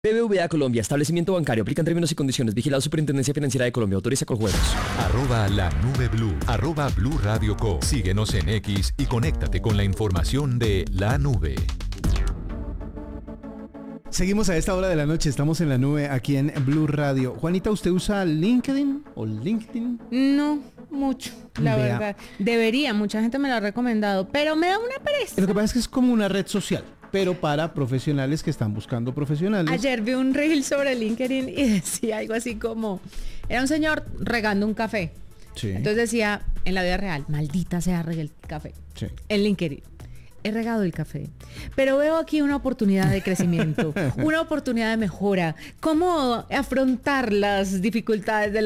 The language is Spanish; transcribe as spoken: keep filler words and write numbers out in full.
B B V A Colombia, establecimiento bancario, aplican términos y condiciones, vigilado Superintendencia Financiera de Colombia, autoriza con juegos. Arroba la nube blue, arroba Blue Radio Co. Síguenos en X y conéctate con la información de la nube. Seguimos a esta hora de la noche, estamos en la nube aquí en Blue Radio. Juanita, ¿usted usa LinkedIn o LinkedIn? No, mucho, la Vea. verdad. Debería, mucha gente me lo ha recomendado, pero me da una pereza. Lo que pasa es que es como una red social, pero para profesionales que están buscando profesionales. Ayer vi un reel sobre LinkedIn y decía algo así como, era un señor regando un café. Sí. Entonces decía, en la vida real, maldita sea, regué el café. Sí. En LinkedIn, he regado el café, pero veo aquí una oportunidad de crecimiento, una oportunidad de mejora, cómo afrontar las dificultades de la